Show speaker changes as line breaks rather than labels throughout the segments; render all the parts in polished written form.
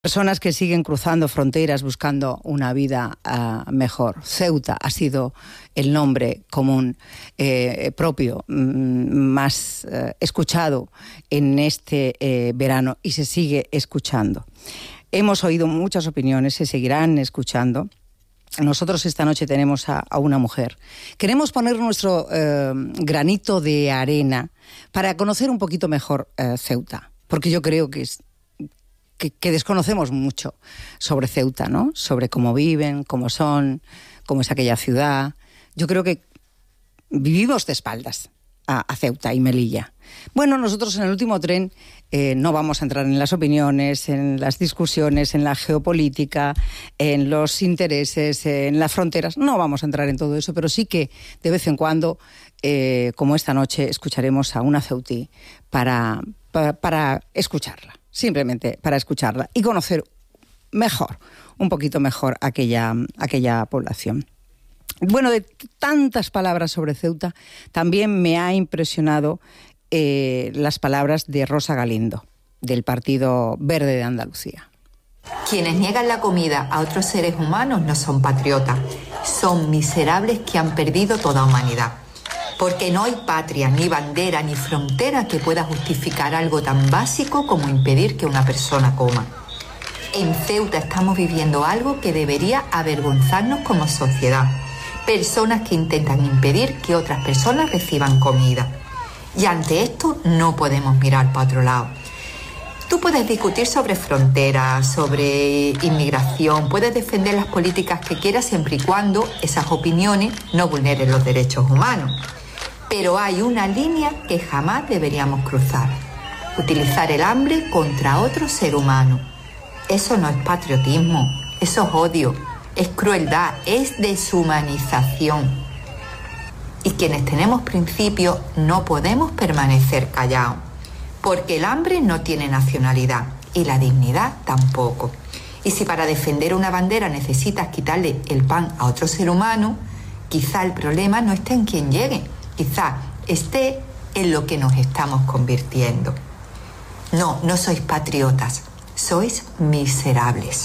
Personas que siguen cruzando fronteras buscando una vida mejor. Ceuta ha sido el nombre común propio más escuchado en este verano y se sigue escuchando. Hemos oído muchas opiniones, se seguirán escuchando. Nosotros esta noche tenemos a una mujer. Queremos poner nuestro granito de arena para conocer un poquito mejor Ceuta, porque yo creo que desconocemos mucho sobre Ceuta, ¿no? Sobre cómo viven, cómo son, cómo es aquella ciudad. Yo creo que vivimos de espaldas a Ceuta y Melilla. Bueno, nosotros en el último tren no vamos a entrar en las opiniones, en las discusiones, en la geopolítica, en los intereses, en las fronteras. No vamos a entrar en todo eso, pero sí que de vez en cuando, como esta noche, escucharemos a una ceutí para escucharla. Simplemente para escucharla y conocer mejor, un poquito mejor aquella población. Bueno, de tantas palabras sobre Ceuta, también me ha impresionado las palabras de Rosa Galindo, del Partido Verde de Andalucía.
Quienes niegan la comida a otros seres humanos no son patriotas, son miserables que han perdido toda humanidad. Porque no hay patria, ni bandera, ni frontera que pueda justificar algo tan básico como impedir que una persona coma. En Ceuta estamos viviendo algo que debería avergonzarnos como sociedad. Personas que intentan impedir que otras personas reciban comida. Y ante esto no podemos mirar para otro lado. Tú puedes discutir sobre fronteras, sobre inmigración, puedes defender las políticas que quieras siempre y cuando esas opiniones no vulneren los derechos humanos. Pero hay una línea que jamás deberíamos cruzar. Utilizar el hambre contra otro ser humano. Eso no es patriotismo, eso es odio, es crueldad, es deshumanización. Y quienes tenemos principios no podemos permanecer callados, porque el hambre no tiene nacionalidad y la dignidad tampoco. Y si para defender una bandera necesitas quitarle el pan a otro ser humano, quizá el problema no esté en quien llegue. Quizá esté en lo que nos estamos convirtiendo. No sois patriotas, sois miserables.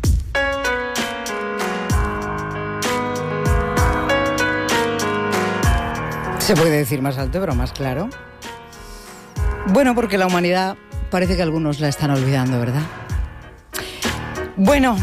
Se puede decir más alto, pero más claro. Bueno, porque la humanidad parece que algunos la están olvidando, ¿verdad? Bueno,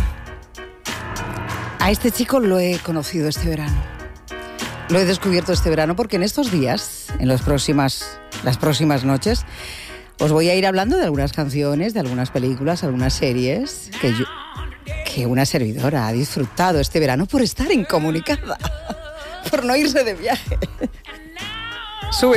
a este chico lo he conocido este verano. Lo he descubierto este verano porque en estos días, en las próximas noches, os voy a ir hablando de algunas canciones, de algunas películas, algunas series que una servidora ha disfrutado este verano por estar incomunicada, por no irse de viaje. Sube.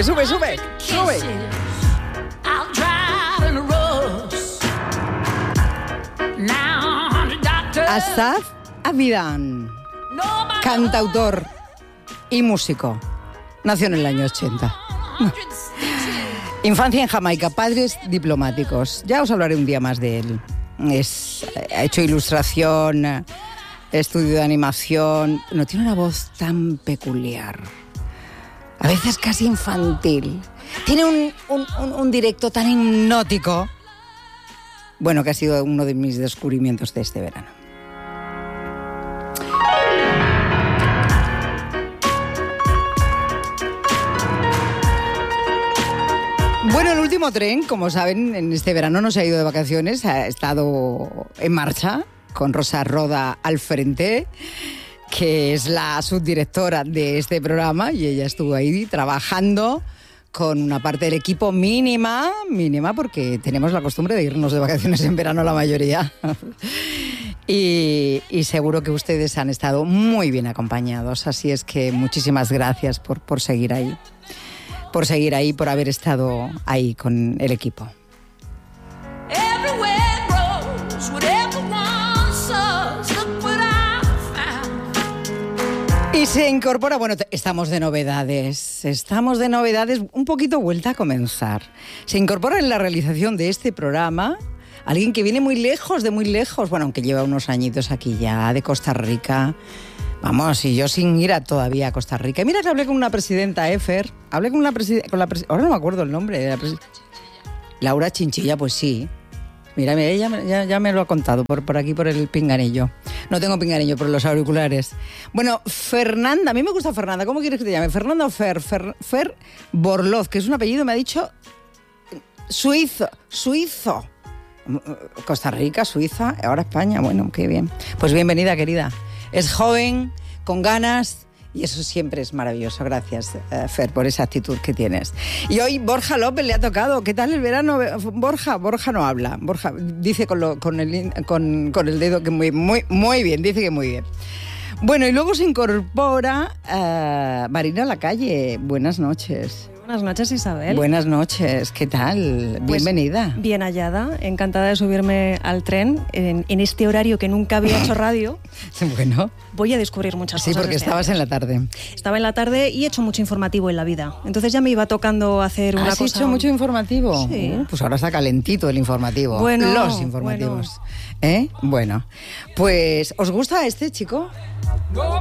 Asaf Avidan, cantautor y músico. Nació en el año 80. Infancia en Jamaica, padres diplomáticos. Ya os hablaré un día más de él. Ha hecho ilustración, estudio de animación. No tiene una voz tan peculiar. A veces casi infantil. Tiene un directo tan hipnótico. Bueno, que ha sido uno de mis descubrimientos de este verano. Bueno, el último tren, como saben, en este verano no se ha ido de vacaciones, ha estado en marcha con Rosa Roda al frente, que es la subdirectora de este programa, y ella estuvo ahí trabajando con una parte del equipo mínima, porque tenemos la costumbre de irnos de vacaciones en verano la mayoría. Y seguro que ustedes han estado muy bien acompañados, así es que muchísimas gracias por seguir ahí. Por haber estado ahí con el equipo. Y se incorpora, bueno, estamos de novedades, un poquito vuelta a comenzar. Se incorpora en la realización de este programa alguien que viene muy lejos, bueno, aunque lleva unos añitos aquí ya, de Costa Rica. Vamos, y yo sin ir todavía a Costa Rica. Y mira que hablé con una presidenta, Efer. Hablé con una presidenta, ahora no me acuerdo el nombre de la presidenta. Laura Chinchilla, pues sí. Mira, ya me lo ha contado por aquí, por el pinganillo. No tengo pinganillo, por los auriculares. Bueno, Fernanda, a mí me gusta Fernanda. ¿Cómo quieres que te llame? Fernanda o Fer Borloz, que es un apellido, me ha dicho, suizo. Costa Rica, Suiza, ahora España. Bueno, qué bien. Pues bienvenida, querida. Es joven, con ganas... Y eso siempre es maravilloso. Gracias, Fer, por esa actitud que tienes. Y hoy Borja López le ha tocado. ¿Qué tal el verano, Borja? Borja no habla. Borja dice con el dedo que muy bien. Dice que muy bien. Bueno, y luego se incorpora Marina Lacalle. Buenas noches.
Buenas noches, Isabel.
Buenas noches, ¿qué tal? Bienvenida.
Pues bien hallada, encantada de subirme al tren en este horario que nunca había hecho radio.
Bueno.
Voy a descubrir muchas cosas.
Sí, porque estabas en la tarde.
Estaba en la tarde y he hecho mucho informativo en la vida. Entonces ya me iba tocando hacer una cosa...
¿Has hecho mucho informativo?
Sí.
Pues ahora está calentito el informativo.
Bueno,
los informativos. Bueno, pues ¿os gusta este chico?